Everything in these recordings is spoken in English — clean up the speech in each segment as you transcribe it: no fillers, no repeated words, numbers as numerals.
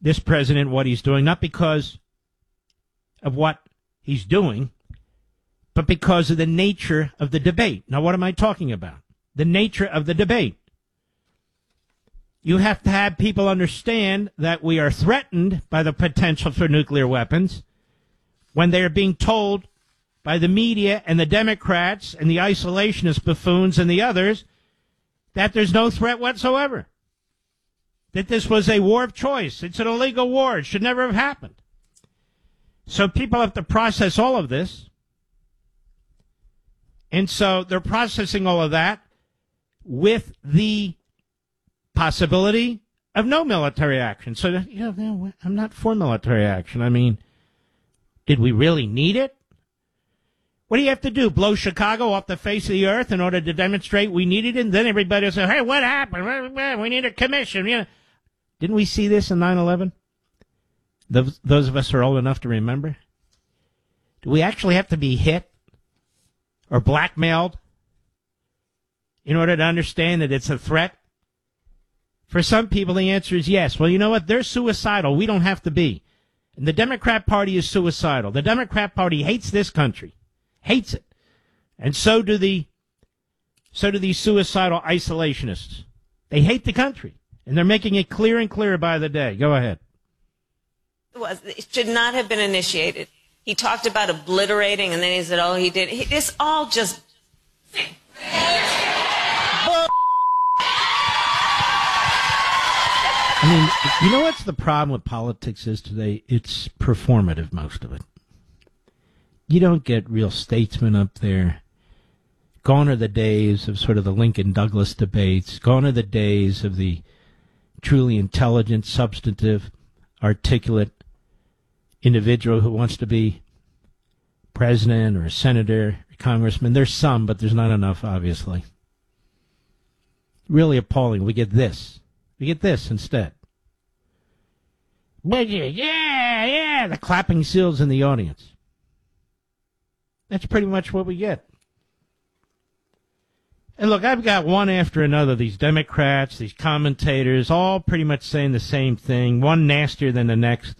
this president what he's doing, not because of what he's doing, but because of the nature of the debate. Now, what am I talking about? The nature of the debate. You have to have people understand that we are threatened by the potential for nuclear weapons when they are being told by the media and the Democrats and the isolationist buffoons and the others that there's no threat whatsoever, that this was a war of choice. It's an illegal war. It should never have happened. So people have to process all of this. And so they're processing all of that with the possibility of no military action. So, I'm not for military action. I mean, did we really need it? What do you have to do? Blow Chicago off the face of the earth in order to demonstrate we needed it? And then everybody will say, hey, what happened? We need a commission. Didn't we see this in 9/11? Those of us who are old enough to remember. Do we actually have to be hit or blackmailed in order to understand that it's a threat? For some people, the answer is yes. Well, you know what? They're suicidal. We don't have to be. And the Democrat Party is suicidal. The Democrat Party hates this country. Hates it. And so do these suicidal isolationists. They hate the country. And they're making it clearer and clearer by the day. Go ahead. It should not have been initiated. He talked about obliterating, and then he said, oh, he did. It's all just... I mean, you know what's the problem with politics is today? It's performative, most of it. You don't get real statesmen up there. Gone are the days of sort of the Lincoln-Douglas debates. Gone are the days of the truly intelligent, substantive, articulate individual who wants to be president or a senator, or congressman. There's some, but there's not enough, obviously. Really appalling. We get this. We get this instead. Yeah, the clapping seals in the audience. That's pretty much what we get. And look, I've got one after another, these Democrats, these commentators, all pretty much saying the same thing, one nastier than the next.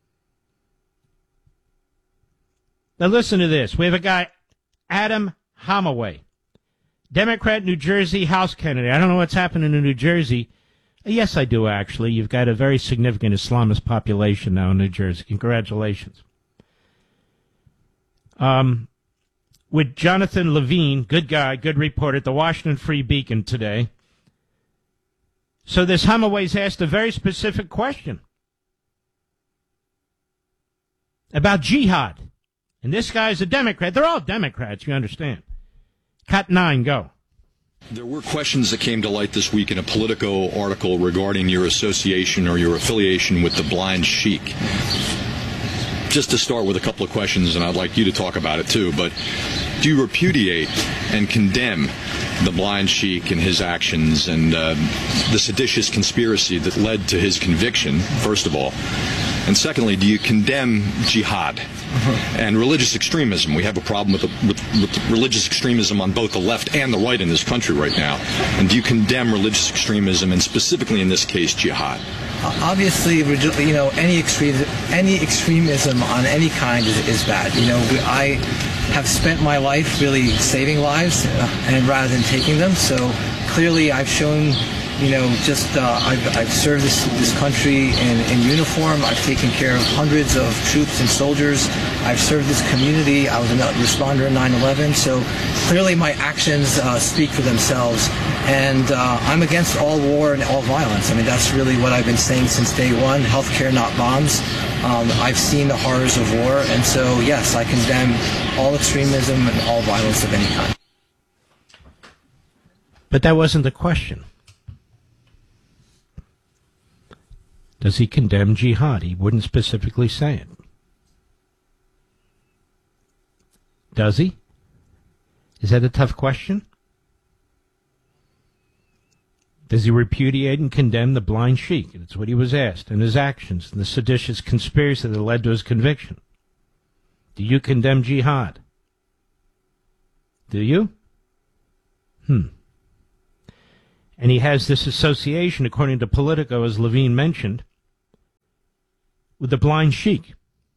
Now listen to this. We have a guy, Adam Holloway, Democrat, New Jersey House candidate. I don't know what's happening in New Jersey. Yes, I do, actually. You've got a very significant Islamist population now in New Jersey. Congratulations. With Jonathan Levine, good guy, good reporter at the Washington Free Beacon today. So this Holloway's asked a very specific question about jihad. And this guy's a Democrat. They're all Democrats, you understand. Cut 9, go. There were questions that came to light this week in a Politico article regarding your association or your affiliation with the Blind Sheik. Just to start with a couple of questions, and I'd like you to talk about it too, but do you repudiate and condemn the Blind Sheik and his actions and the seditious conspiracy that led to his conviction, first of all? And secondly, do you condemn jihad and religious extremism? We have a problem with religious extremism on both the left and the right in this country right now. And do you condemn religious extremism, and specifically in this case, jihad? Obviously, any extremism on any kind is bad. I have spent my life really saving lives and rather than taking them. So clearly, I've shown. I've served this country in uniform. I've taken care of hundreds of troops and soldiers. I've served this community. I was a responder in 9/11. So clearly my actions speak for themselves. And I'm against all war and all violence. I mean, that's really what I've been saying since day one. Healthcare, not bombs. I've seen the horrors of war. And so, yes, I condemn all extremism and all violence of any kind. But that wasn't the question. Does he condemn jihad? He wouldn't specifically say it. Does he? Is that a tough question? Does he repudiate and condemn the Blind Sheik? That's what he was asked, and his actions, and the seditious conspiracy that led to his conviction. Do you condemn jihad? Do you? And he has this association, according to Politico, as Levine mentioned, with the Blind Sheik,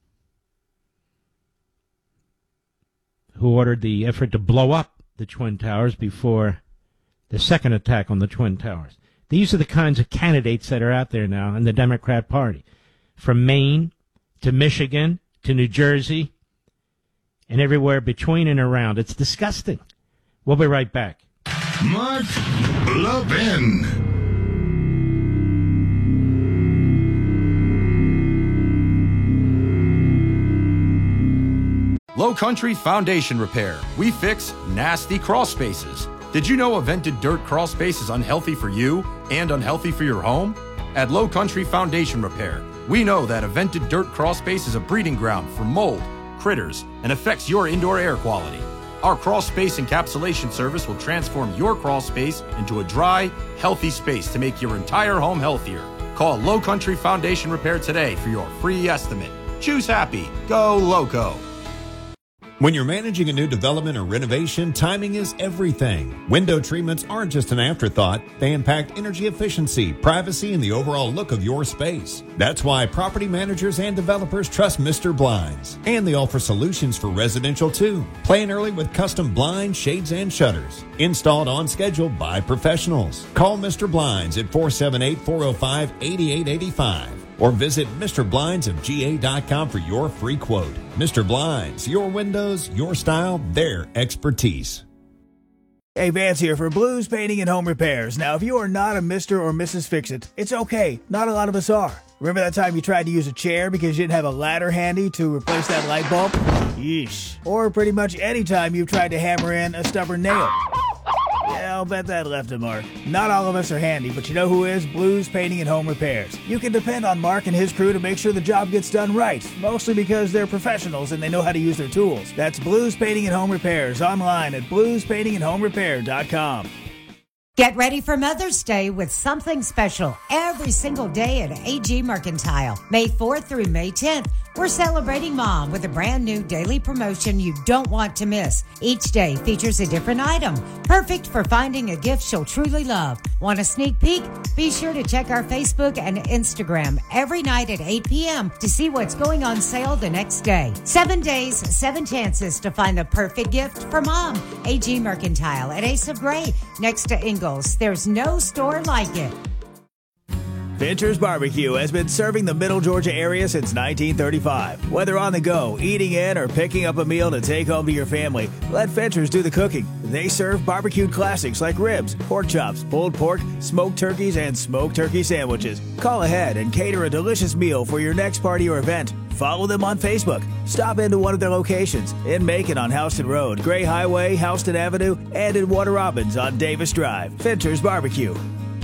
who ordered the effort to blow up the Twin Towers before the second attack on the Twin Towers. These are the kinds of candidates that are out there now in the Democrat Party, from Maine to Michigan to New Jersey and everywhere between and around. It's disgusting. We'll be right back. Mark Levin. Low Country Foundation Repair. We fix nasty crawl spaces. Did you know a vented dirt crawl space is unhealthy for you and unhealthy for your home? At Low Country Foundation Repair, we know that a vented dirt crawl space is a breeding ground for mold, critters, and affects your indoor air quality. Our crawl space encapsulation service will transform your crawl space into a dry, healthy space to make your entire home healthier. Call Low Country Foundation Repair today for your free estimate. Choose happy. Go Loco. When you're managing a new development or renovation, timing is everything. Window treatments aren't just an afterthought. They impact energy efficiency, privacy, and the overall look of your space. That's why property managers and developers trust Mr. Blinds. And they offer solutions for residential too. Plan early with custom blinds, shades, and shutters. Installed on schedule by professionals. Call Mr. Blinds at 478-405-8885. Or visit MrBlindsofGA.com for your free quote. Mr. Blinds, your windows, your style, their expertise. Hey, Vance here for Blues Painting and Home Repairs. Now, if you are not a Mr. or Mrs. Fix-It, it's okay. Not a lot of us are. Remember that time you tried to use a chair because you didn't have a ladder handy to replace that light bulb? Yeesh. Or pretty much any time you've tried to hammer in a stubborn nail. Yeah, I'll bet that left a mark. Not all of us are handy, but you know who is? Blues Painting and Home Repairs. You can depend on Mark and his crew to make sure the job gets done right, mostly because they're professionals and they know how to use their tools. That's Blues Painting and Home Repairs online at bluespaintingandhomerepair.com. Get ready for Mother's Day with something special every single day at AG Mercantile. May 4th through May 10th, we're celebrating Mom with a brand new daily promotion you don't want to miss. Each day features a different item, perfect for finding a gift she'll truly love. Want a sneak peek? Be sure to check our Facebook and Instagram every night at 8 p.m. to see what's going on sale the next day. 7 days, 7 chances to find the perfect gift for Mom. AG Mercantile at Ace of Gray, next to Ingalls. There's no store like it. Fincher's Barbecue has been serving the Middle Georgia area since 1935. Whether on the go, eating in, or picking up a meal to take home to your family, let Fincher's do the cooking. They serve barbecued classics like ribs, pork chops, pulled pork, smoked turkeys, and smoked turkey sandwiches. Call ahead and cater a delicious meal for your next party or event. Follow them on Facebook. Stop into one of their locations in Macon on Houston Road, Gray Highway, Houston Avenue, and in Warner Robins on Davis Drive. Fincher's Barbecue.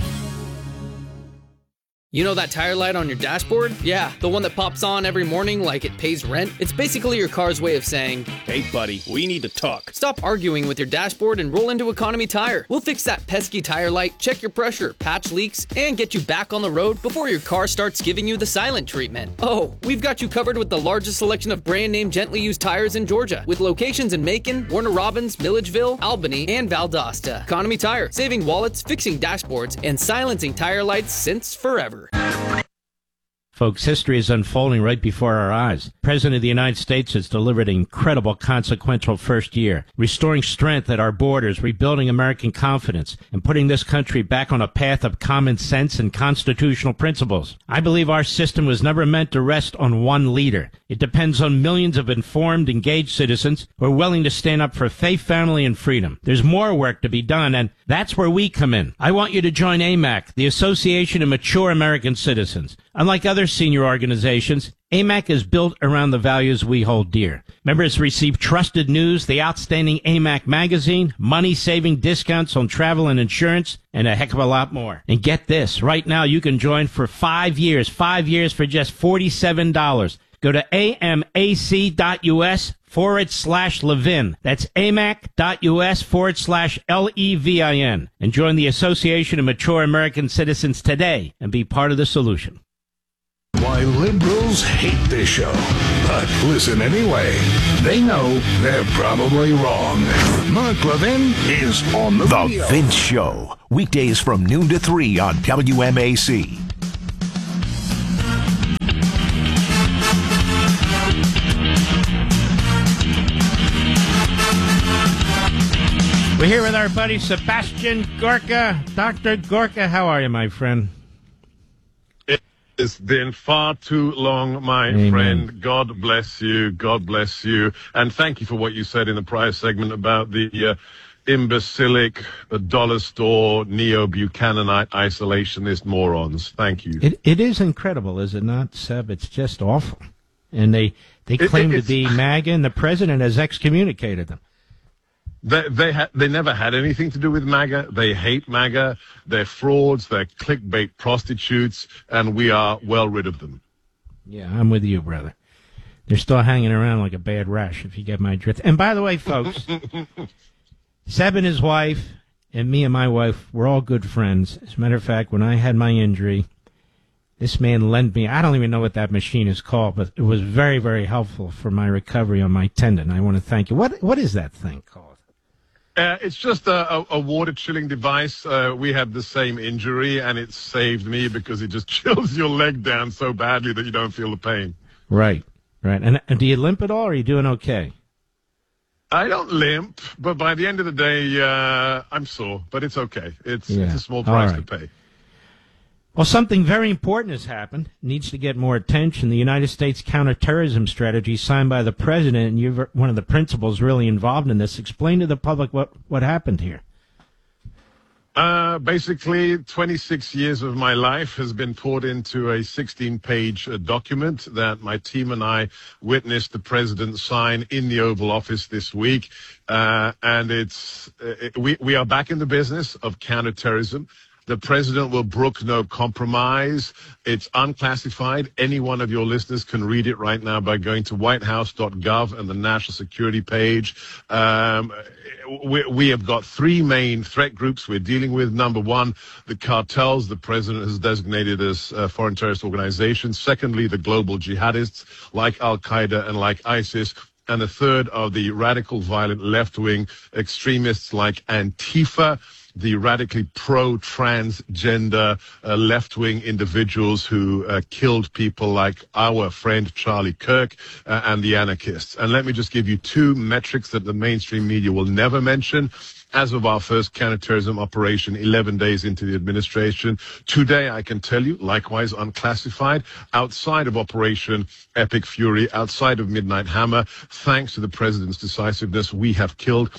You know that tire light on your dashboard? Yeah, the one that pops on every morning like it pays rent? It's basically your car's way of saying, hey buddy, we need to talk. Stop arguing with your dashboard and roll into Economy Tire. We'll fix that pesky tire light, check your pressure, patch leaks, and get you back on the road before your car starts giving you the silent treatment. Oh, we've got you covered with the largest selection of brand name gently used tires in Georgia, with locations in Macon, Warner Robins, Milledgeville, Albany, and Valdosta. Economy Tire, saving wallets, fixing dashboards, and silencing tire lights since forever. Folks, history is unfolding right before our eyes. The President of the United States has delivered an incredible, consequential first year, restoring strength at our borders, rebuilding American confidence, and putting this country back on a path of common sense and constitutional principles. I believe our system was never meant to rest on one leader. It depends on millions of informed, engaged citizens who are willing to stand up for faith, family, and freedom. There's more work to be done, and that's where we come in. I want you to join AMAC, the Association of Mature American Citizens. Unlike other senior organizations, AMAC is built around the values we hold dear. Members receive trusted news, the outstanding AMAC magazine, money-saving discounts on travel and insurance, and a heck of a lot more. And get this, right now you can join for 5 years for just $47. Go to amac.us/Levin. That's amac.us/LEVIN. And join the Association of Mature American Citizens today and be part of the solution. Why liberals hate this show, but listen anyway. They know they're probably wrong. Mark Levin is on the radio. The Vince Show, weekdays from noon to 3 on WMAC. We're here with our buddy Sebastian Gorka. Dr. Gorka, how are you, my friend? It's been far too long, my Amen. friend. God bless you. God bless you. And thank you for what you said in the prior segment about the imbecilic, dollar store, neo-Buchananite isolationist morons. Thank you. It is incredible, is it not, Seb? It's just awful. And they claim to be MAGA, and the president has excommunicated them. They never had anything to do with MAGA. They hate MAGA. They're frauds. They're clickbait prostitutes, and we are well rid of them. Yeah, I'm with you, brother. They're still hanging around like a bad rash, if you get my drift. And by the way, folks, Seb and his wife and me and my wife, we're all good friends. As a matter of fact, when I had my injury, this man lent me, I don't even know what that machine is called, but it was very, very helpful for my recovery on my tendon. I want to thank you. What is that thing called? It's just a water-chilling device. We had the same injury, and it saved me because it just chills your leg down so badly that you don't feel the pain. Right. And do you limp at all, or are you doing okay? I don't limp, but by the end of the day, I'm sore, but it's okay. It's a small price to pay. Well, something very important has happened. Needs to get more attention. The United States counterterrorism strategy signed by the president, and you're one of the principals really involved in this. Explain to the public what happened here. Basically, 26 years of my life has been poured into a 16-page document that my team and I witnessed the president sign in the Oval Office this week. And we are back in the business of counterterrorism. The president will brook no compromise. It's unclassified. Any one of your listeners can read it right now by going to whitehouse.gov and the national security page. We have got three main threat groups we're dealing with. Number one, the cartels the president has designated as foreign terrorist organizations. Secondly, the global jihadists like Al-Qaeda and like ISIS. And the third are the radical, violent left-wing extremists like Antifa, the radically pro-transgender left-wing individuals who killed people like our friend Charlie Kirk and the anarchists. And let me just give you two metrics that the mainstream media will never mention. As of our first counterterrorism operation, 11 days into the administration, today I can tell you, likewise unclassified, outside of Operation Epic Fury, outside of Midnight Hammer, thanks to the president's decisiveness, we have killed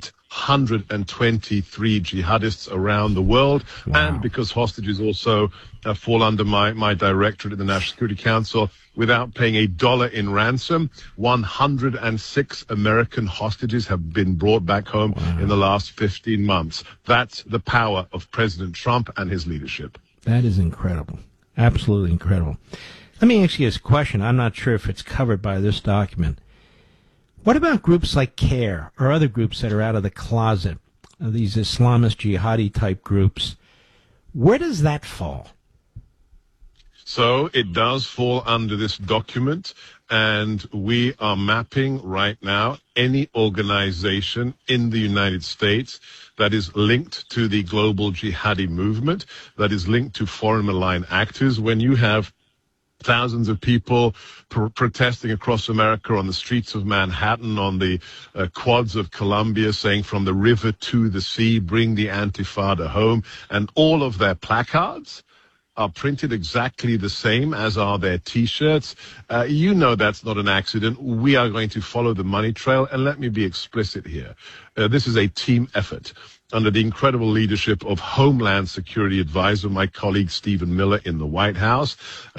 823 jihadists around the world. Wow. And because hostages also fall under my directorate in the National Security Council, without paying $1 in ransom, 106 American hostages have been brought back home in the last 15 months. That's the power of President Trump and his leadership. That is incredible. Absolutely incredible. Let me ask you this question. I'm not sure if it's covered by this document. What about groups like CARE or other groups that are out of the closet, these Islamist jihadi type groups? Where does that fall? So it does fall under this document, and we are mapping right now any organization in the United States that is linked to the global jihadi movement, that is linked to foreign malign actors. When you have thousands of people protesting across America on the streets of Manhattan, on the quads of Columbia, saying from the river to the sea, bring the Antifada home, and all of their placards are printed exactly the same as are their T-shirts. You know that's not an accident. We are going to follow the money trail, and let me be explicit here. This is a team effort under the incredible leadership of Homeland Security Advisor, my colleague Stephen Miller in the White House,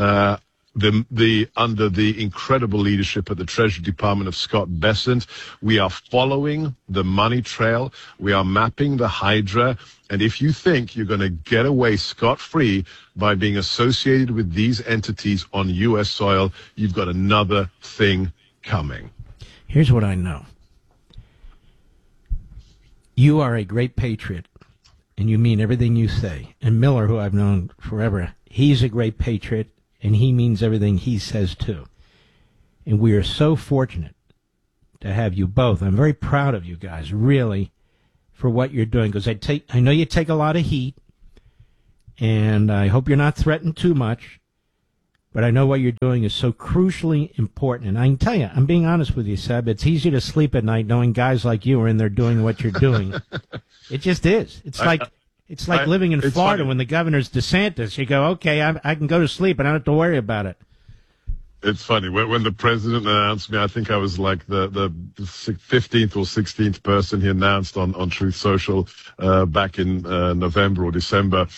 under the incredible leadership of the Treasury Department of Scott Bessent. We are following the money trail. We are mapping the Hydra. And if you think you're going to get away scot-free by being associated with these entities on U.S. soil, you've got another thing coming. Here's what I know. You are a great patriot, and you mean everything you say. And Miller, who I've known forever, he's a great patriot, and he means everything he says, too. And we are so fortunate to have you both. I'm very proud of you guys, really, for what you're doing, because I know you take a lot of heat, and I hope you're not threatened too much, But I know what you're doing is so crucially important. And I can tell you, I'm being honest with you, Seb, it's easy to sleep at night knowing guys like you are in there doing what you're doing. It just is. It's like living in Florida when the governor's DeSantis. You go, okay, I can go to sleep and I don't have to worry about it. It's funny. When the president announced me, I think I was like the 15th or 16th person he announced on Truth Social back in November or December.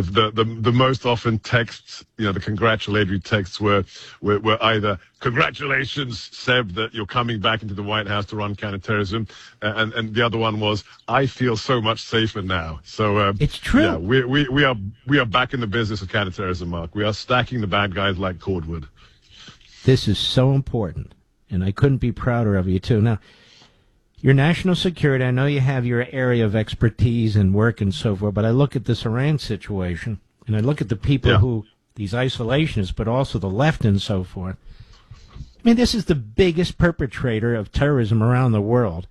The most often texts, the congratulatory texts were either congratulations, Seb, that you're coming back into the White House to run counterterrorism, and the other one was I feel so much safer now. So it's true. Yeah, we are back in the business of counterterrorism, Mark. We are stacking the bad guys like cordwood. This is so important, and I couldn't be prouder of you, too. Now, your national security, I know you have your area of expertise and work and so forth, but I look at this Iran situation, and I look at the people who, these isolationists, but also the left and so forth. I mean, this is the biggest perpetrator of terrorism around the world.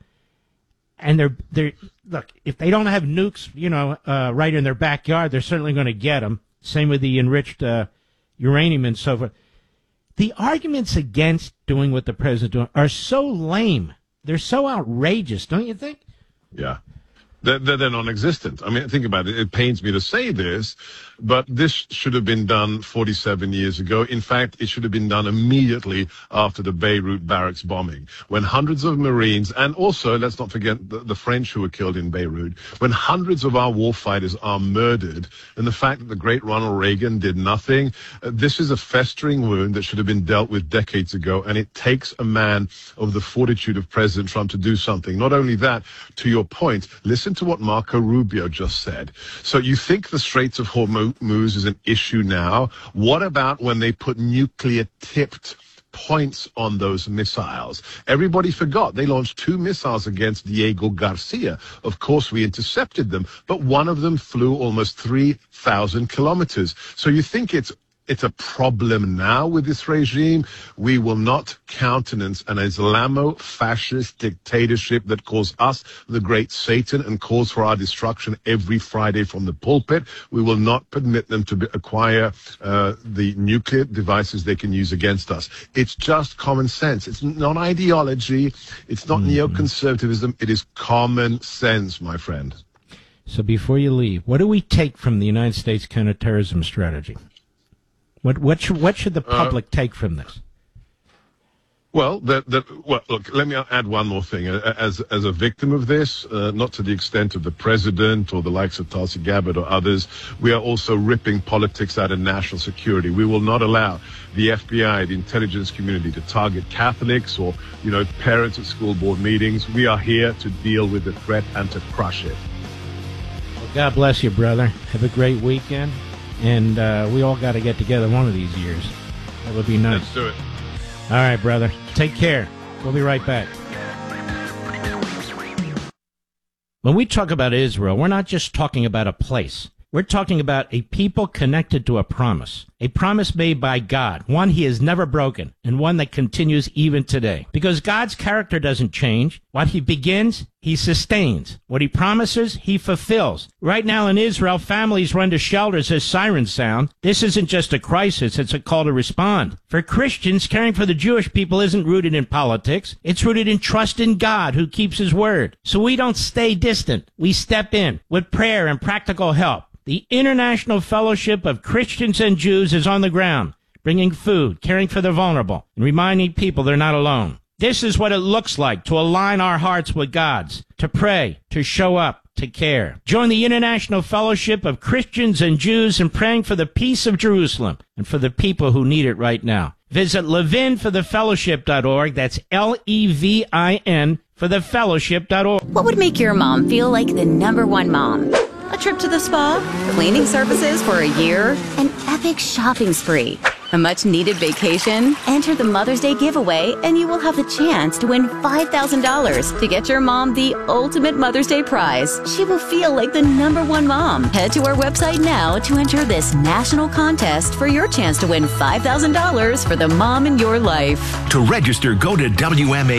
And they're look, if they don't have nukes, right in their backyard, they're certainly going to get them. Same with the enriched uranium and so forth. The arguments against doing what the president doing are so lame. They're so outrageous, don't you think? Yeah. They're non-existent. I mean, think about it. It pains me to say this, but this should have been done 47 years ago. In fact, it should have been done immediately after the Beirut barracks bombing, when hundreds of Marines, and also, let's not forget the French who were killed in Beirut, when hundreds of our warfighters are murdered, and the fact that the great Ronald Reagan did nothing, this is a festering wound that should have been dealt with decades ago, and it takes a man of the fortitude of President Trump to do something. Not only that, to your point, listen to what Marco Rubio just said. So you think the Straits of Hormuz is an issue now? What about when they put nuclear-tipped points on those missiles? Everybody forgot. They launched 2 missiles against Diego Garcia. Of course, we intercepted them, but one of them flew almost 3,000 kilometers. So you think it's a problem now with this regime? We will not countenance an Islamo-fascist dictatorship that calls us the great Satan and calls for our destruction every Friday from the pulpit. We will not permit them to acquire the nuclear devices they can use against us. It's just common sense. It's not ideology. It's not neoconservatism. It is common sense, my friend. So before you leave, what do we take from the United States counterterrorism strategy? What should the public take from this? Well, look, let me add one more thing. As a victim of this, not to the extent of the president or the likes of Tulsi Gabbard or others, we are also ripping politics out of national security. We will not allow the FBI, the intelligence community, to target Catholics or, parents at school board meetings. We are here to deal with the threat and to crush it. Well, God bless you, brother. Have a great weekend. And we all got to get together one of these years. That would be nice. Let's do it. All right, brother. Take care. We'll be right back. When we talk about Israel, we're not just talking about a place. We're talking about a people connected to a promise made by God, one he has never broken, and one that continues even today. Because God's character doesn't change. What he begins, he sustains. What he promises, he fulfills. Right now in Israel, families run to shelters as sirens sound. This isn't just a crisis, it's a call to respond. For Christians, caring for the Jewish people isn't rooted in politics. It's rooted in trust in God who keeps his word. So we don't stay distant. We step in with prayer and practical help. The International Fellowship of Christians and Jews is on the ground, bringing food, caring for the vulnerable, and reminding people they're not alone. This is what it looks like to align our hearts with God's, to pray, to show up, to care. Join the International Fellowship of Christians and Jews in praying for the peace of Jerusalem and for the people who need it right now. Visit levinforthefellowship.org. That's LEVIN for thefellowship.org. What would make your mom feel like the #1 mom? A trip to the spa? Cleaning services for a year? An epic shopping spree? A much-needed vacation? Enter the Mother's Day giveaway and you will have the chance to win $5,000 to get your mom the ultimate Mother's Day prize. She will feel like the #1 mom. Head to our website now to enter this national contest for your chance to win $5,000 for the mom in your life. To register, go to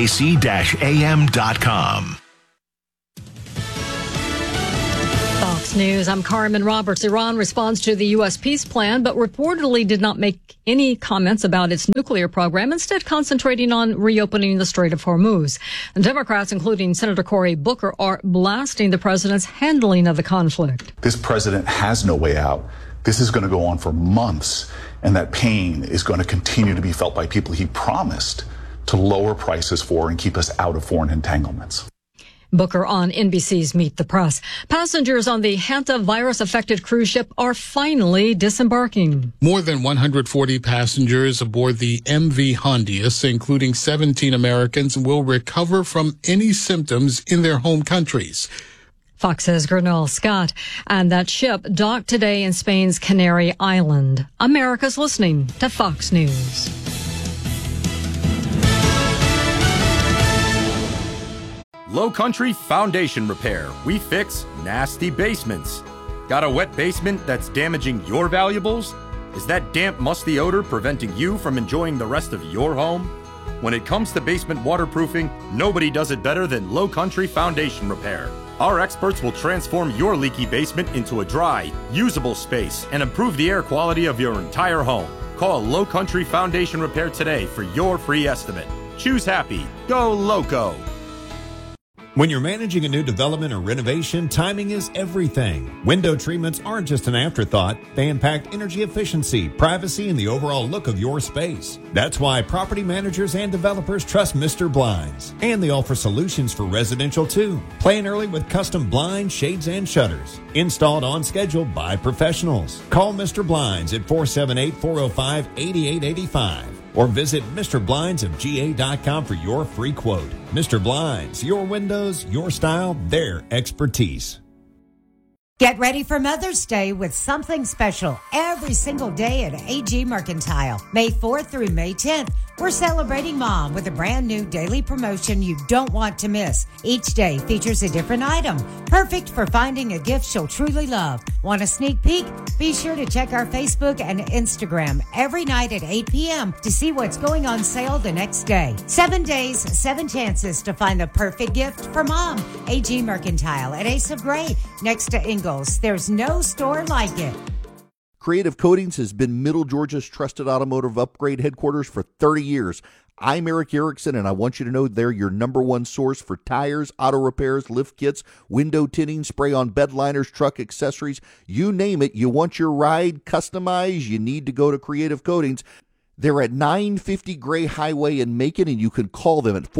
WMAC-AM.com. CBS News, I'm Carmen Roberts. Iran responds to the U.S. peace plan, but reportedly did not make any comments about its nuclear program, instead concentrating on reopening the Strait of Hormuz. And Democrats, including Senator Cory Booker, are blasting the president's handling of the conflict. This president has no way out. This is going to go on for months, and that pain is going to continue to be felt by people he promised to lower prices for and keep us out of foreign entanglements. Booker on NBC's Meet the Press. Passengers on the hantavirus-affected cruise ship are finally disembarking. More than 140 passengers aboard the MV Hondius, including 17 Americans, will recover from any symptoms in their home countries. Fox's Gernal Scott. And that ship docked today in Spain's Canary Island. America's listening to Fox News. Low Country Foundation Repair. We fix nasty basements. Got a wet basement that's damaging your valuables? Is that damp, musty odor preventing you from enjoying the rest of your home? When it comes to basement waterproofing, nobody does it better than Low Country Foundation Repair. Our experts will transform your leaky basement into a dry, usable space and improve the air quality of your entire home. Call Low Country Foundation Repair today for your free estimate. Choose happy. Go Loco. When you're managing a new development or renovation, timing is everything. Window treatments aren't just an afterthought. They impact energy efficiency, privacy, and the overall look of your space. That's why property managers and developers trust Mr. Blinds. And they offer solutions for residential too. Plan early with custom blinds, shades, and shutters. Installed on schedule by professionals. Call Mr. Blinds at 478-405-8885. Or visit MrBlindsofGA.com for your free quote. Mr. Blinds, your windows, your style, their expertise. Get ready for Mother's Day with something special every single day at AG Mercantile. May 4th through May 10th, we're celebrating Mom with a brand new daily promotion you don't want to miss. Each day features a different item, perfect for finding a gift she'll truly love. Want a sneak peek? Be sure to check our Facebook and Instagram every night at 8 p.m. to see what's going on sale the next day. 7 days, 7 chances to find the perfect gift for Mom. AG Mercantile at Ace of Gray, next to Ingalls. There's no store like it. Creative Coatings has been Middle Georgia's trusted automotive upgrade headquarters for 30 years. I'm Eric Erickson, and I want you to know they're your number one source for tires, auto repairs, lift kits, window tinting, spray-on bed liners, truck accessories. You name it, you want your ride customized, you need to go to Creative Coatings. They're at 950 Gray Highway in Macon, and you can call them at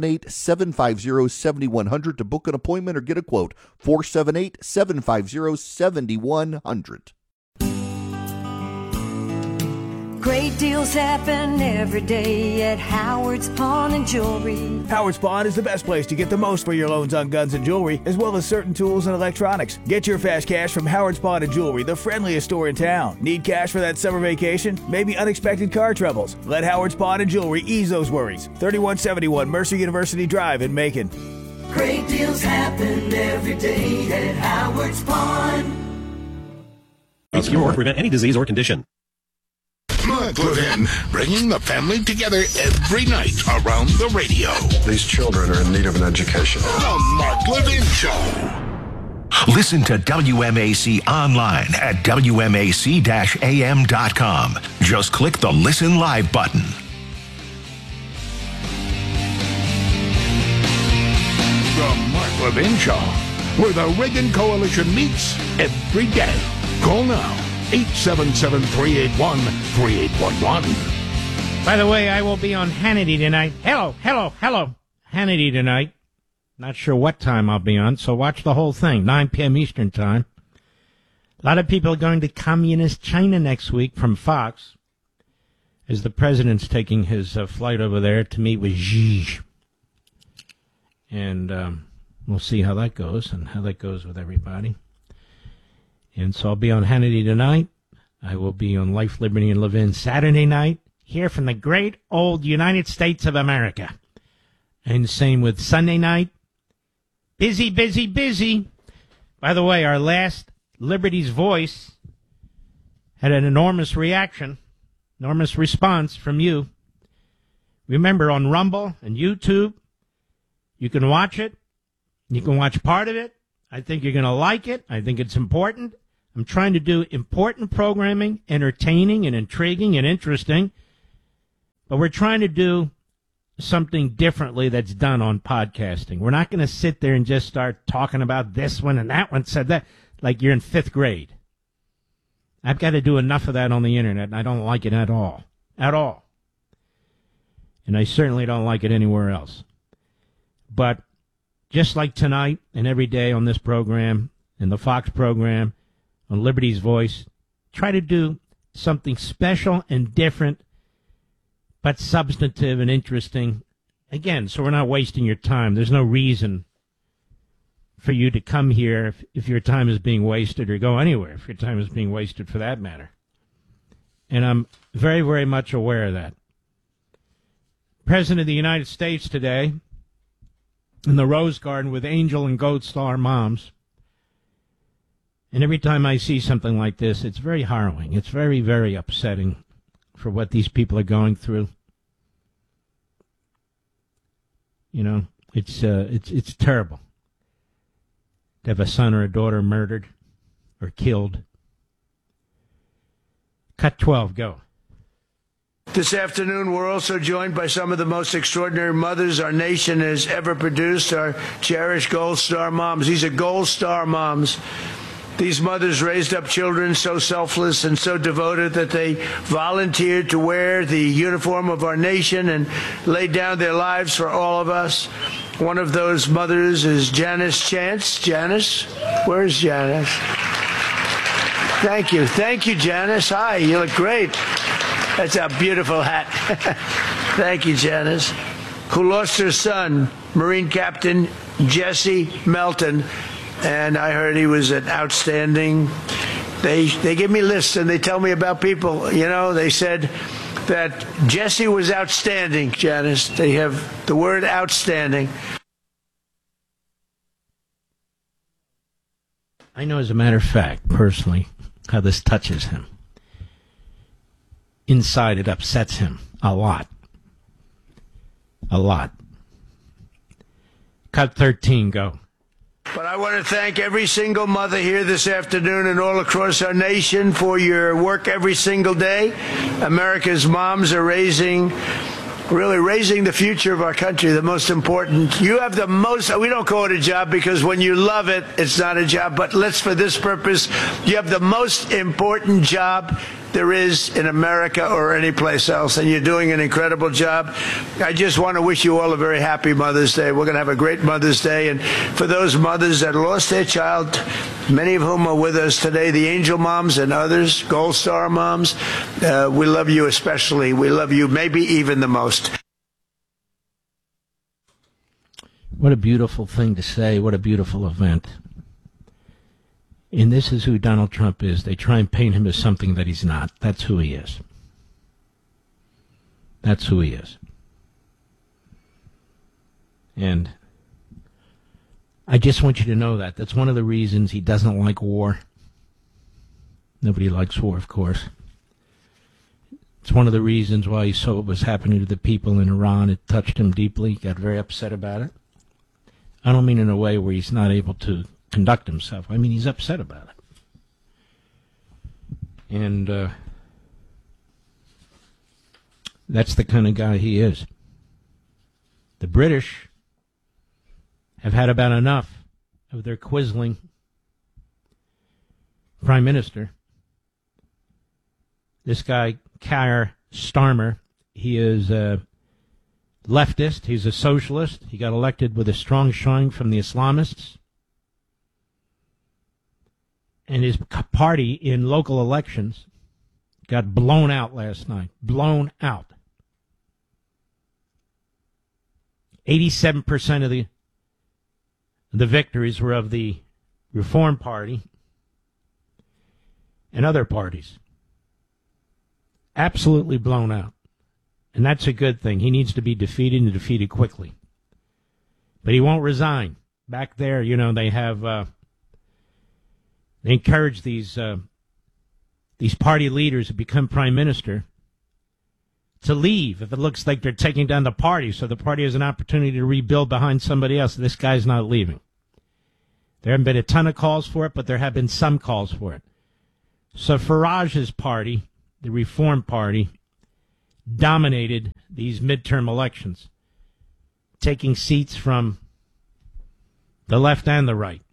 478-750-7100 to book an appointment or get a quote. 478-750-7100. Great deals happen every day at Howard's Pawn and Jewelry. Howard's Pawn is the best place to get the most for your loans on guns and jewelry, as well as certain tools and electronics. Get your fast cash from Howard's Pawn and Jewelry, the friendliest store in town. Need cash for that summer vacation? Maybe unexpected car troubles? Let Howard's Pawn and Jewelry ease those worries. 3171 Mercer University Drive in Macon. Great deals happen every day at Howard's Pawn. It's cure or prevent any disease or condition. Mark Levin, bringing the family together every night around the radio. These children are in need of an education. The Mark Levin Show. Listen to WMAC online at WMAC-AM.com. Just click the Listen Live button. The Mark Levin Show, where the Reagan Coalition meets every day. Call now. 877-381-3811. By the way, I will be on Hannity tonight. Hello. Hannity tonight. Not sure what time I'll be on, so watch the whole thing, 9 p.m. Eastern Time. A lot of people are going to Communist China next week from Fox, as the president's taking his flight over there to meet with Xi. And we'll see how that goes and how that goes with everybody. And so I'll be on Hannity tonight. I will be on Life, Liberty, and Levin Saturday night, here from the great old United States of America. And same with Sunday night. Busy. By the way, our last Liberty's Voice had an enormous reaction, enormous response from you. Remember, on Rumble and YouTube, you can watch it. You can watch part of it I think you're going to like it. I think it's important. I'm trying to do important programming, entertaining and intriguing and interesting. But we're trying to do something differently that's done on podcasting. We're not going to sit there and just start talking about this one and that one said that like you're in fifth grade. I've got to do enough of that on the internet, and I don't like it at all. At all. And I certainly don't like it anywhere else. But just like tonight and every day on this program, and the Fox program, on Liberty's Voice, try to do something special and different, but substantive and interesting. Again, so we're not wasting your time. There's no reason for you to come here if your time is being wasted, or go anywhere if your time is being wasted for that matter. And I'm very, very much aware of that. President of the United States today in the Rose Garden with Angel and Gold Star moms. And every time I see something like this, it's very harrowing. It's very, very upsetting for what these people are going through. You know, it's terrible to have a son or a daughter murdered or killed. Cut 12, go. This afternoon, we're also joined by some of the most extraordinary mothers our nation has ever produced, our cherished Gold Star moms. These are Gold Star moms. These mothers raised up children so selfless and so devoted that they volunteered to wear the uniform of our nation and laid down their lives for all of us. One of those mothers is Janice Chance. Janice? Where's Janice? Thank you. Thank you, Janice. Hi, you look great. That's a beautiful hat. Thank you, Janice. Who lost her son, Marine Captain Jesse Melton. And I heard he was an outstanding. They give me lists and they tell me about people. You know, they said that Jesse was outstanding, Janice. They have the word outstanding. I know, as a matter of fact, personally, how this touches him. Inside, it upsets him a lot. A lot. Cut 13, go. But I want to thank every single mother here this afternoon and all across our nation for your work every single day. America's moms are raising the future of our country, the most important. You have the most, we don't call it a job because when you love it, it's not a job, but for this purpose, you have the most important job there is in America or any place else, and you're doing an incredible job. I just want to wish you all a very happy Mother's Day. We're going to have a great Mother's Day, and for those mothers that lost their child, many of whom are with us today, the Angel moms and others, Gold Star moms, we love you especially. We love you maybe even the most. What a beautiful thing to say. What a beautiful event. And this is who Donald Trump is. They try and paint him as something that he's not. That's who he is. That's who he is. And I just want you to know that. That's one of the reasons he doesn't like war. Nobody likes war, of course. It's one of the reasons why he saw what was happening to the people in Iran. It touched him deeply. He got very upset about it. I don't mean in a way where he's not able to conduct himself. I mean, he's upset about it. And that's the kind of guy he is. The British have had about enough of their quizzling prime minister. This guy, Keir Starmer, he is a leftist. He's a socialist. He got elected with a strong showing from the Islamists. And his party in local elections got blown out last night. Blown out. 87% of the victories were of the Reform Party and other parties. Absolutely blown out. And that's a good thing. He needs to be defeated and defeated quickly. But he won't resign. Back there, you know, they have... They encourage these party leaders who become prime minister to leave if it looks like they're taking down the party, so the party has an opportunity to rebuild behind somebody else. This guy's not leaving. There haven't been a ton of calls for it, but there have been some calls for it. So Farage's party, the Reform Party, dominated these midterm elections, taking seats from the left and the right.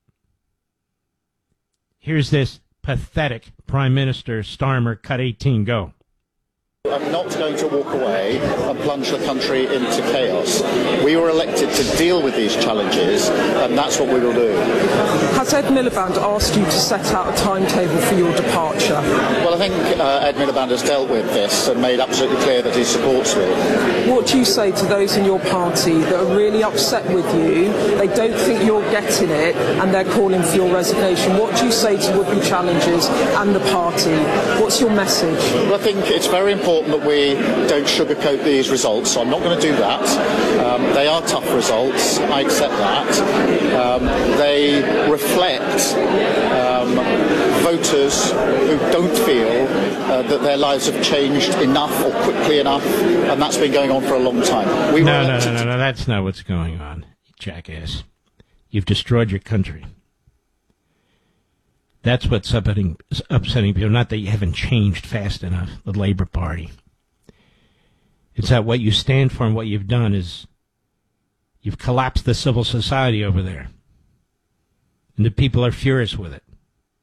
Here's this pathetic Prime Minister Starmer, cut 18, go. I'm not going to walk away and plunge the country into chaos. We were elected to deal with these challenges, and that's what we will do. Has Ed Miliband asked you to set out a timetable for your departure? Well, I think Ed Miliband has dealt with this and made absolutely clear that he supports me. What do you say to those in your party that are really upset with you? They don't think you're getting it, and they're calling for your resignation. What do you say to would-be challengers and the party? What's your message? Well, I think it's very important that we don't sugarcoat these results, so I'm not going to do that. They are tough results, I accept that. They reflect voters who don't feel that their lives have changed enough or quickly enough, and that's been going on for a long time. No, that's not what's going on, you jackass. You've destroyed your country. That's what's upsetting people, not that you haven't changed fast enough, the Labor Party. It's that what you stand for and what you've done is you've collapsed the civil society over there. And the people are furious with it.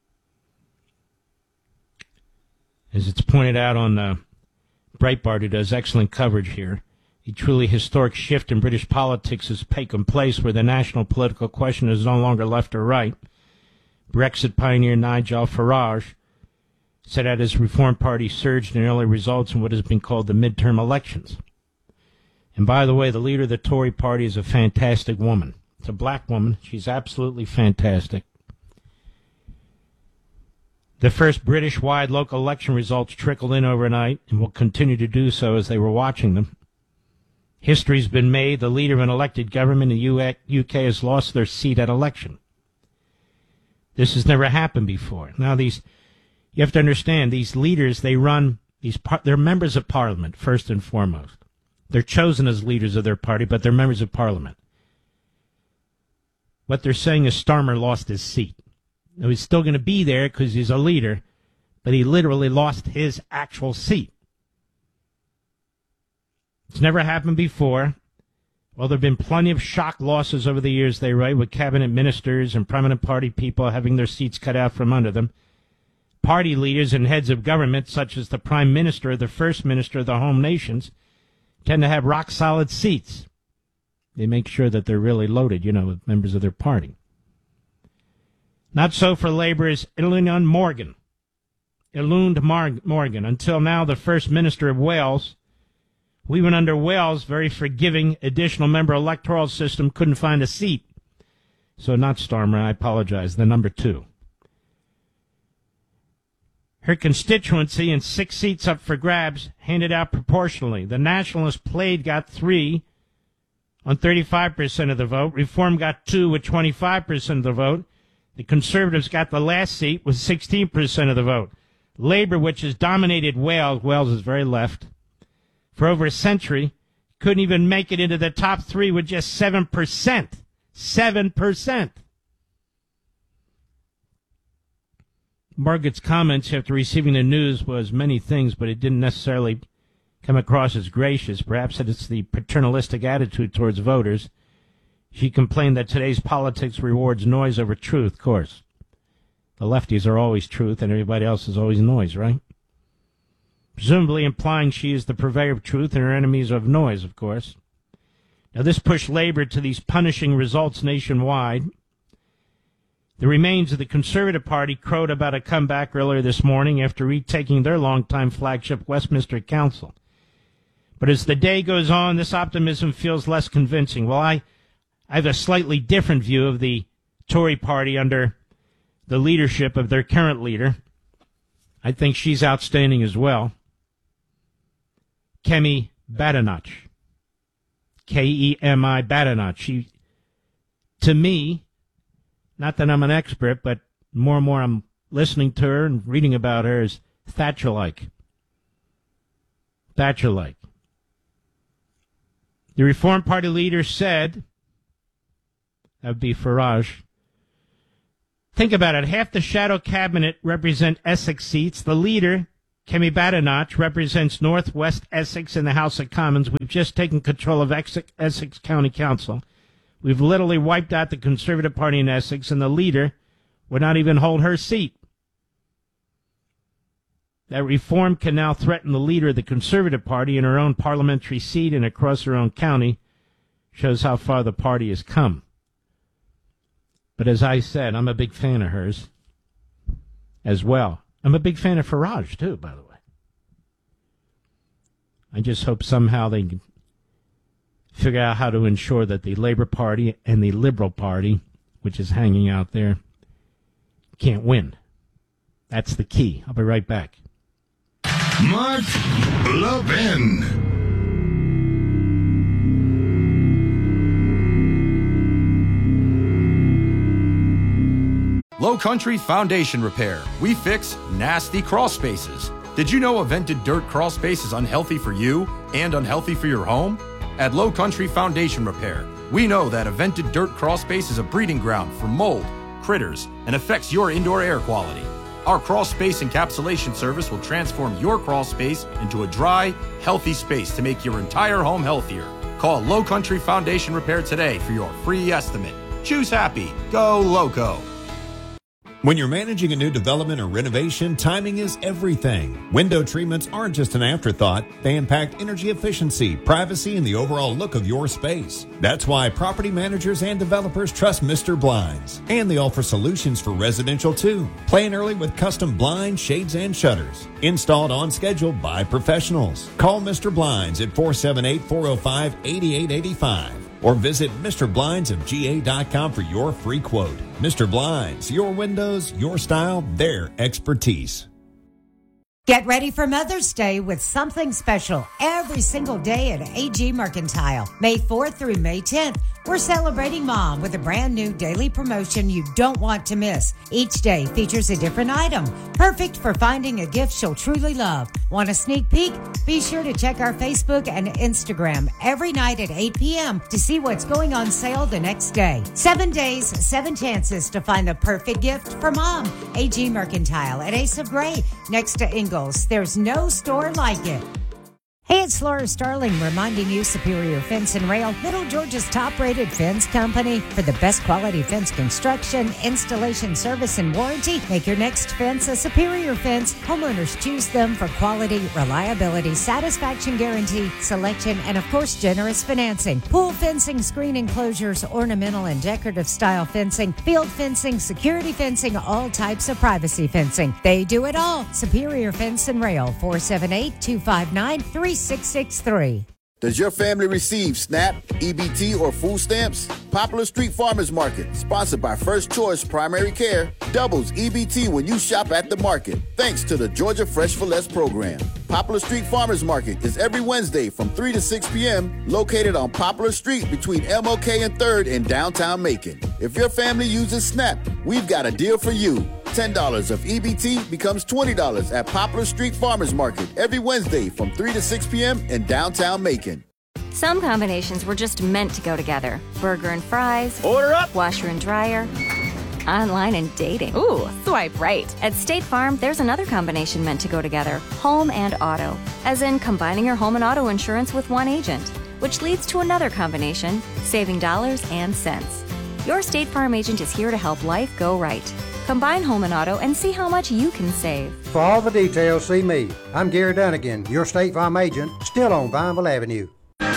As it's pointed out on Breitbart, who does excellent coverage here, a truly historic shift in British politics has taken place where the national political question is no longer left or right. Brexit pioneer Nigel Farage said that his Reform Party surged in early results in what has been called the midterm elections. And by the way, the leader of the Tory party is a fantastic woman. It's a black woman. She's absolutely fantastic. The first British-wide local election results trickled in overnight and will continue to do so as they were watching them. History's been made. The leader of an elected government in the UK has lost their seat at election. This has never happened before. Now, you have to understand, these leaders, they're members of Parliament, first and foremost. They're chosen as leaders of their party, but they're members of Parliament. What they're saying is Starmer lost his seat. Now, he's still going to be there because he's a leader, but he literally lost his actual seat. It's never happened before. Well, there have been plenty of shock losses over the years, they write, with cabinet ministers and prominent party people having their seats cut out from under them. Party leaders and heads of government, such as the Prime Minister or the First Minister of the home nations, tend to have rock-solid seats. They make sure that they're really loaded, with members of their party. Not so for Labour's Eluned Morgan. Until now, the First Minister of Wales, who even under Wales' very forgiving additional member electoral system couldn't find a seat. So not Starmer, I apologize, the number 2. Her constituency and 6 seats up for grabs handed out proportionally. The Nationalist Plaid got 3 on 35% of the vote. Reform got 2 with 25% of the vote. The Conservatives got the last seat with 16% of the vote. Labour, which has dominated Wales is very left, for over a century, couldn't even make it into the top 3 with just 7%. 7%. Margaret's comments after receiving the news was many things, but it didn't necessarily come across as gracious. Perhaps it's the paternalistic attitude towards voters. She complained that today's politics rewards noise over truth, of course. The lefties are always truth and everybody else is always noise, right? Presumably implying she is the purveyor of truth and her enemies of noise, of course. Now, this pushed Labour to these punishing results nationwide. The remains of the Conservative Party crowed about a comeback earlier this morning after retaking their longtime flagship Westminster Council. But as the day goes on, this optimism feels less convincing. Well, I have a slightly different view of the Tory party under the leadership of their current leader. I think she's outstanding as well. Kemi Badenoch. Kemi Badenoch. She, to me, not that I'm an expert, but more and more I'm listening to her and reading about her, is Thatcher-like. Thatcher-like. The Reform Party leader said, that would be Farage, Think about it. Half the shadow cabinet represent Essex seats. The leader, Kemi Badenoch, represents Northwest Essex in the House of Commons. We've just taken control of Essex County Council. We've literally wiped out the Conservative Party in Essex, and the leader would not even hold her seat. That reform can now threaten the leader of the Conservative Party in her own parliamentary seat and across her own county. Shows how far the party has come. But as I said, I'm a big fan of hers as well. I'm a big fan of Farage, too, by the way. I just hope somehow they can figure out how to ensure that the Labour Party and the Liberal Party, which is hanging out there, can't win. That's the key. I'll be right back. Mark Levin. Low Country Foundation Repair. We fix nasty crawl spaces. Did you know a vented dirt crawl space is unhealthy for you and unhealthy for your home? At Low Country Foundation Repair, we know that a vented dirt crawl space is a breeding ground for mold, critters, and affects your indoor air quality. Our crawl space encapsulation service will transform your crawl space into a dry, healthy space to make your entire home healthier. Call Low Country Foundation Repair today for your free estimate. Choose happy. Go Loco. When you're managing a new development or renovation, timing is everything. Window treatments aren't just an afterthought. They impact energy efficiency, privacy, and the overall look of your space. That's why property managers and developers trust Mr. Blinds. And they offer solutions for residential too. Plan early with custom blinds, shades, and shutters. Installed on schedule by professionals. Call Mr. Blinds at 478-405-8885. Or visit MrBlindsofGA.com for your free quote. Mr. Blinds, your windows, your style, their expertise. Get ready for Mother's Day with something special every single day at AG Mercantile. May 4th through May 10th, we're celebrating Mom with a brand new daily promotion you don't want to miss. Each day features a different item, perfect for finding a gift she'll truly love. Want a sneak peek? Be sure to check our Facebook and Instagram every night at 8 p.m. to see what's going on sale the next day. 7 days, 7 chances to find the perfect gift for Mom. AG Mercantile at Ace of Gray, next to Ingalls. There's no store like it. Hey, it's Laura Starling reminding you Superior Fence and Rail, Middle Georgia's top-rated fence company. For the best quality fence construction, installation, service, and warranty, make your next fence a Superior Fence. Homeowners choose them for quality, reliability, satisfaction guarantee, selection, and, of course, generous financing. Pool fencing, screen enclosures, ornamental and decorative style fencing, field fencing, security fencing, all types of privacy fencing. They do it all. Superior Fence and Rail, 478-259-3663. Does your family receive SNAP, EBT, or food stamps? Poplar Street Farmers Market, sponsored by First Choice Primary Care, doubles EBT when you shop at the market, thanks to the Georgia Fresh for Less program. Poplar Street Farmers Market is every Wednesday from 3 to 6 p.m., located on Poplar Street between MLK and 3rd in downtown Macon. If your family uses SNAP, we've got a deal for you. $10 of EBT becomes $20 at Poplar Street Farmers Market every Wednesday from 3 to 6 p.m. in downtown Macon. Some combinations were just meant to go together. Burger and fries. Order up. Washer and dryer. Online and dating. Ooh, swipe right. At State Farm, there's another combination meant to go together. Home and auto. As in combining your home and auto insurance with one agent. Which leads to another combination, saving dollars and cents. Your State Farm agent is here to help life go right. Combine home and auto and see how much you can save. For all the details, see me. I'm Gary Dunnigan, your State Farm agent, still on Vineville Avenue.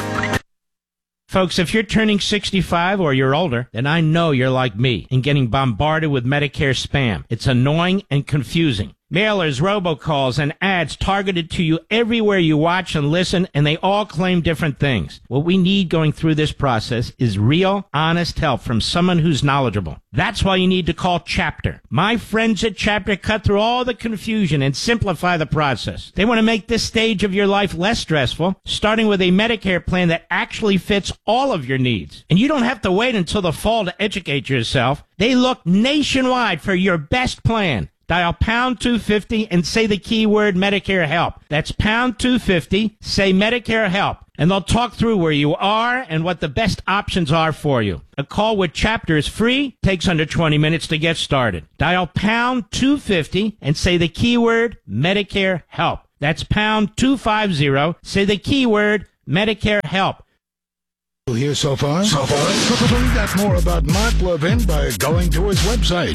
Folks, if you're turning 65 or you're older, then I know you're like me and getting bombarded with Medicare spam. It's annoying and confusing. Mailers, robocalls, and ads targeted to you everywhere you watch and listen, and they all claim different things. What we need going through this process is real, honest help from someone who's knowledgeable. That's why you need to call Chapter. My friends at Chapter cut through all the confusion and simplify the process. They want to make this stage of your life less stressful, starting with a Medicare plan that actually fits all of your needs. And you don't have to wait until the fall to educate yourself. They look nationwide for your best plan. Dial pound 250 and say the keyword Medicare help. That's pound 250, say Medicare help, and they'll talk through where you are and what the best options are for you. A call with Chapter is free, takes under 20 minutes to get started. Dial pound 250 and say the keyword Medicare help. That's pound 250, say the keyword Medicare help. Here so far? Find out more about Mark Levin by going to his website,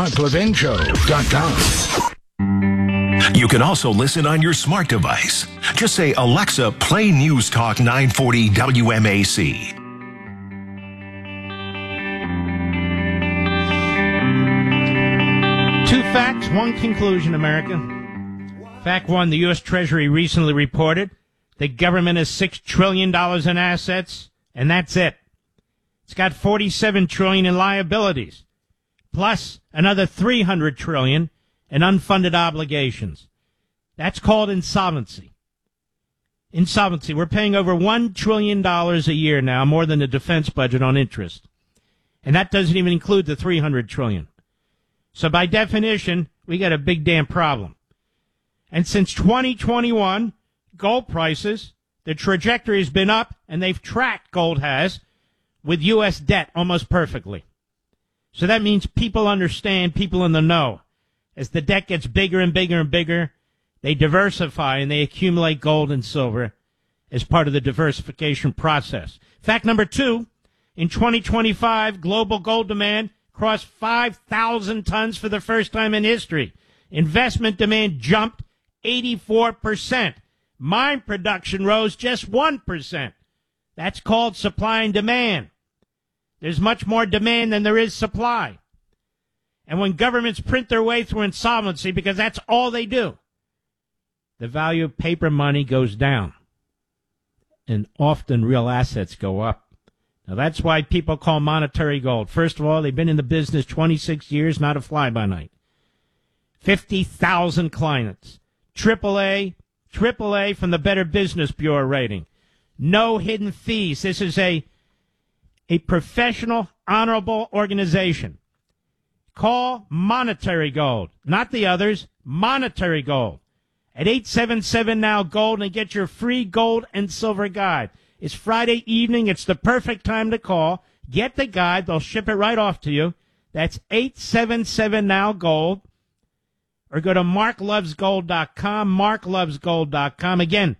marklevinshow.com. You can also listen on your smart device. Just say, Alexa, play News Talk 940 WMAC. Two facts, one conclusion, America. Fact one, the U.S. Treasury recently reported the government has $6 trillion in assets. And that's it. It's got $47 trillion in liabilities, plus another $300 trillion in unfunded obligations. That's called insolvency. Insolvency. We're paying over $1 trillion a year now, more than the defense budget on interest. And that doesn't even include the $300 trillion. So by definition, we got a big damn problem. And since 2021, gold prices, the trajectory has been up, and they've tracked, gold has, with U.S. debt almost perfectly. So that means people understand, people in the know. As the debt gets bigger and bigger and bigger, they diversify and they accumulate gold and silver as part of the diversification process. Fact number two, in 2025, global gold demand crossed 5,000 tons for the first time in history. Investment demand jumped 84%. Mine production rose just 1%. That's called supply and demand. There's much more demand than there is supply. And when governments print their way through insolvency, because that's all they do, the value of paper money goes down. And often real assets go up. Now that's why people call monetary gold. First of all, they've been in the business 26 years, not a fly-by-night. 50,000 clients. AAA from the Better Business Bureau rating. No hidden fees. This is a professional, honorable organization. Call Monetary Gold, not the others, Monetary Gold. At 877-NOW-GOLD and get your free gold and silver guide. It's Friday evening. It's the perfect time to call. Get the guide. They'll ship it right off to you. That's 877-NOW-GOLD. Or go to marklovesgold.com, marklovesgold.com. Again,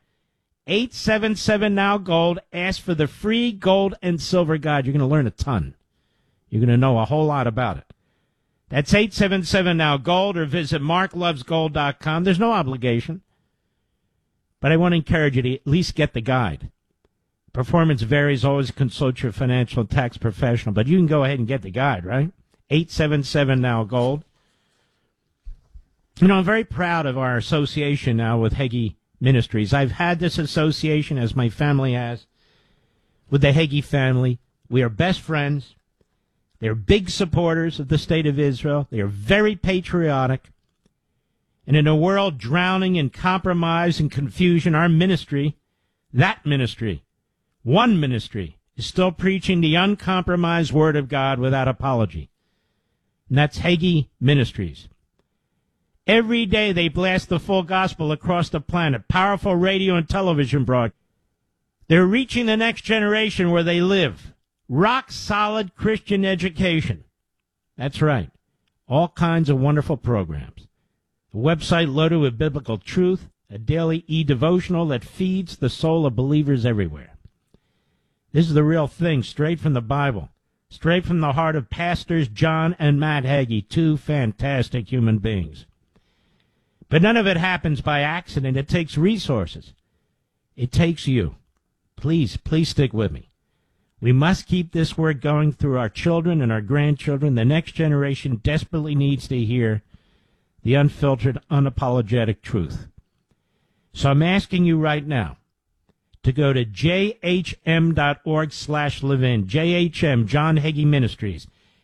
877-NOW-GOLD. Ask for the free gold and silver guide. You're going to learn a ton. You're going to know a whole lot about it. That's 877-NOW-GOLD, or visit marklovesgold.com. There's no obligation. But I want to encourage you to at least get the guide. Performance varies. Always consult your financial and tax professional. But you can go ahead and get the guide, right? 877-NOW-GOLD. You know, I'm very proud of our association now with Hagee Ministries. I've had this association, as my family has, with the Hagee family. We are best friends. They're big supporters of the State of Israel. They are very patriotic. And in a world drowning in compromise and confusion, our ministry, that ministry, one ministry, is still preaching the uncompromised Word of God without apology. And that's Hagee Ministries. Every day they blast the full gospel across the planet. Powerful radio and television broadcasts. They're reaching the next generation where they live. Rock solid Christian education. That's right. All kinds of wonderful programs. The website loaded with biblical truth, a daily e-devotional that feeds the soul of believers everywhere. This is the real thing, straight from the Bible, straight from the heart of Pastors John and Matt Hagee, two fantastic human beings. But none of it happens by accident. It takes resources. It takes you. Please stick with me. We must keep this work going through our children and our grandchildren. The next generation desperately needs to hear the unfiltered, unapologetic truth. So I'm asking you right now to go to jhm.org/Levin. JHM, John Hagee Ministries.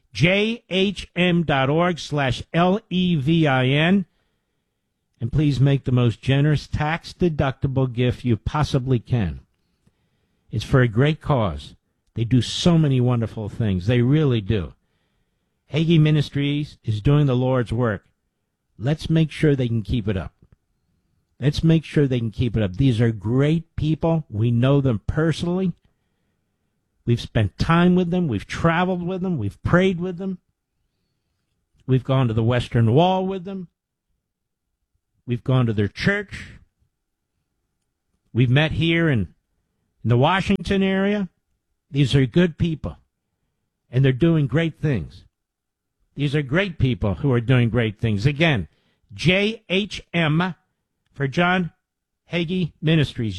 jhm.org/LEVIN. And please make the most generous tax-deductible gift you possibly can. It's for a great cause. They do so many wonderful things. They really do. Hagee Ministries is doing the Lord's work. Let's make sure they can keep it up. Let's make sure they can keep it up. These are great people. We know them personally. We've spent time with them. We've traveled with them. We've prayed with them. We've gone to the Western Wall with them. We've gone to their church. We've met here in the Washington area. These are good people, and they're doing great things. These are great people who are doing great things. Again, JHM for John Hagee Ministries,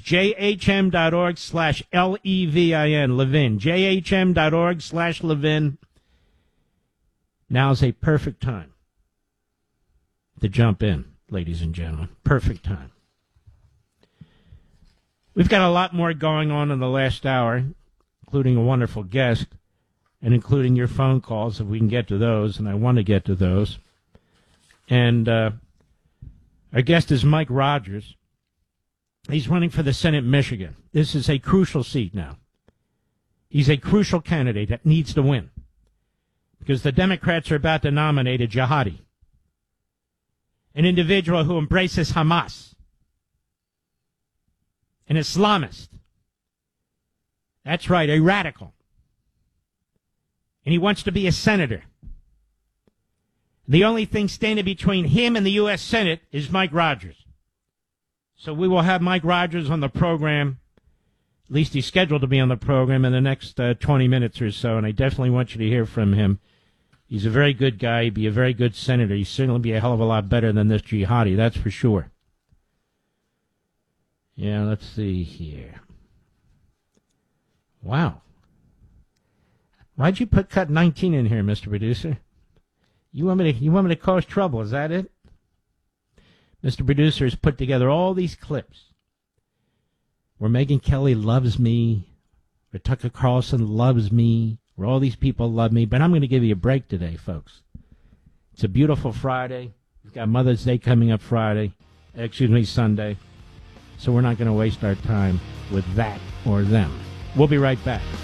jhm.org/LEVIN, Levin, jhm.org/Levin. Now's a perfect time to jump in, ladies and gentlemen. Perfect time. We've got a lot more going on in the last hour, including a wonderful guest, and including your phone calls, if we can get to those, and I want to get to those. And our guest is Mike Rogers. He's running for the Senate Michigan. This is a crucial seat now. He's a crucial candidate that needs to win, because the Democrats are about to nominate a jihadi, an individual who embraces Hamas, an Islamist. That's right, a radical. And he wants to be a senator. The only thing standing between him and the U.S. Senate is Mike Rogers. So we will have Mike Rogers on the program. At least he's scheduled to be on the program in the next 20 minutes or so, and I definitely want you to hear from him. He's a very good guy. He'd be a very good senator. He'd certainly be a hell of a lot better than this jihadi, that's for sure. Yeah, let's see here. Wow. Why'd you put cut 19 in here, Mr. Producer? You want me to cause trouble, is that it? Mr. Producer has put together all these clips where Megyn Kelly loves me, where Tucker Carlson loves me, where all these people love me, but I'm going to give you a break today, folks. It's a beautiful Friday. We've got Mother's Day coming up Sunday. So we're not going to waste our time with that or them. We'll be right back.